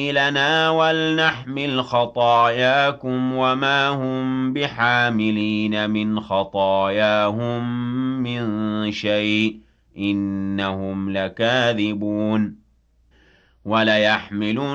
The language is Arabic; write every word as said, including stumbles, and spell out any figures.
لنا ولنحمل خطاياكم وما هم بحاملين من خطاياهم من شيء إنهم لكاذبون وليحملن